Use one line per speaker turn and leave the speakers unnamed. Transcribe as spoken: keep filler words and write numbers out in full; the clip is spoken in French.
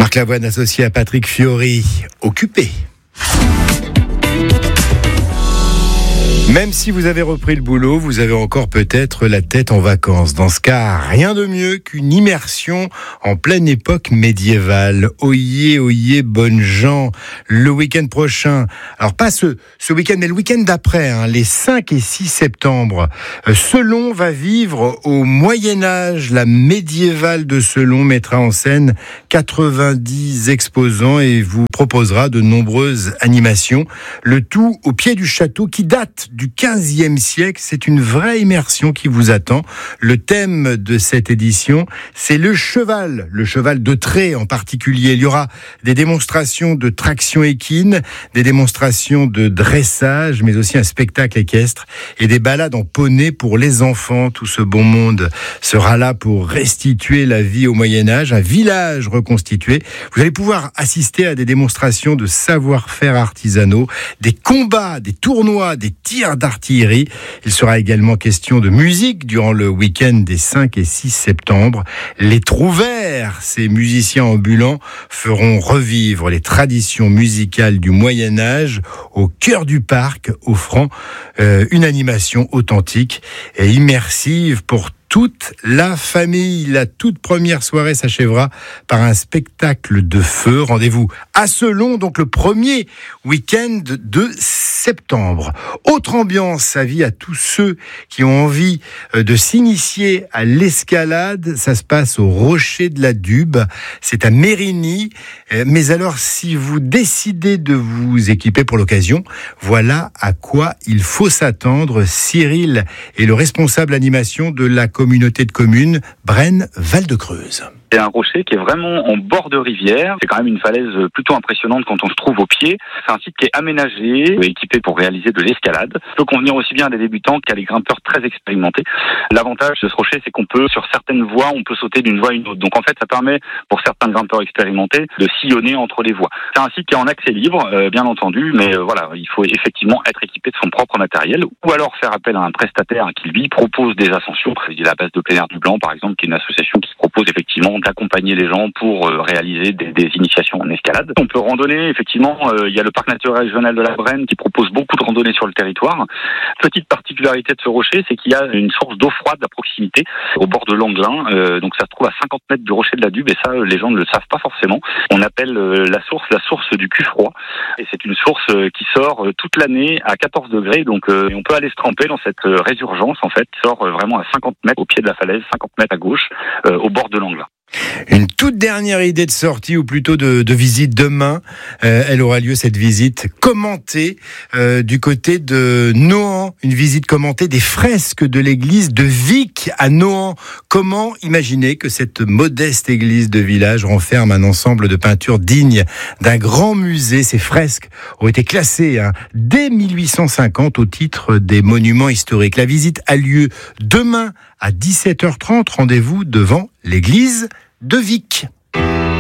Marc Lavoine associé à Patrick Fiori, occupé. Même si vous avez repris le boulot, vous avez encore peut-être la tête en vacances. Dans ce cas, rien de mieux qu'une immersion en pleine époque médiévale. Oyez, oyez, bonnes gens, le week-end prochain. Alors pas ce, ce week-end, mais le week-end d'après, hein, les cinq et six septembre. Selon va vivre au Moyen-Âge. La médiévale de Selon mettra en scène quatre-vingt-dix exposants et vous proposera de nombreuses animations. Le tout au pied du château qui date du quinzième siècle. C'est une vraie immersion qui vous attend. Le thème de cette édition, c'est le cheval, le cheval de trait en particulier. Il y aura des démonstrations de traction équine, des démonstrations de dressage, mais aussi un spectacle équestre et des balades en poney pour les enfants. Tout ce bon monde sera là pour restituer la vie au Moyen-Âge, un village reconstitué. Vous allez pouvoir assister à des démonstrations de savoir-faire artisanaux, des combats, des tournois, des tirs d'artillerie. Il sera également question de musique durant le week-end des cinq et six septembre. Les Trouvères, ces musiciens ambulants, feront revivre les traditions musicales du Moyen-Âge au cœur du parc, offrant euh, une animation authentique et immersive pour toute la famille. La toute première soirée s'achèvera par un spectacle de feu. Rendez-vous à Selon, donc le premier week-end de septembre. Autre ambiance, avis à tous ceux qui ont envie de s'initier à l'escalade. Ça se passe au Rocher de la Dube. C'est à Mérigny. Mais alors, si vous décidez de vous équiper pour l'occasion, voilà à quoi il faut s'attendre. Cyril est le responsable animation de la communauté de communes Brenne Val de Creuse.
C'est un rocher qui est vraiment en bord de rivière. C'est quand même une falaise plutôt impressionnante quand on se trouve au pied. C'est un site qui est aménagé, équipé pour réaliser de l'escalade. Ça peut convenir aussi bien à des débutants qu'à des grimpeurs très expérimentés. L'avantage de ce rocher, c'est qu'on peut, sur certaines voies, on peut sauter d'une voie à une autre. Donc en fait, ça permet pour certains grimpeurs expérimentés de sillonner entre les voies. C'est un site qui est en accès libre, euh, bien entendu, mais euh, voilà, il faut effectivement être équipé de son propre matériel ou alors faire appel à un prestataire qui, lui, propose des ascensions. Il y a la base de plein air du Blanc, par exemple, qui est une association qui propose effectivement d'accompagner les gens pour euh, réaliser des, des initiations en escalade. On peut randonner, effectivement, euh, il y a le parc naturel régional de la Brenne qui propose beaucoup de randonnées sur le territoire. Petite particularité de ce rocher, c'est qu'il y a une source d'eau froide à proximité, au bord de l'Anglin, euh, donc ça se trouve à cinquante mètres du rocher de la Dube, et ça, les gens ne le savent pas forcément. On appelle euh, la source la source du cul froid, et c'est une source euh, qui sort euh, toute l'année à quatorze degrés, donc euh, on peut aller se tremper dans cette euh, résurgence, en fait, qui sort euh, vraiment à cinquante mètres au pied de la falaise, cinquante mètres à gauche, euh, au bord de l'Anglin.
Une toute dernière idée de sortie, ou plutôt de, de visite demain. Euh, elle aura lieu, cette visite commentée, euh, du côté de Nohant. Une visite commentée des fresques de l'église de Vic à Nohant. Comment imaginer que cette modeste église de village renferme un ensemble de peintures dignes d'un grand musée? Ces fresques ont été classées hein, dès mille huit cent cinquante au titre des monuments historiques. La visite a lieu demain à dix-sept heures trente. Rendez-vous devant l'église de Vic.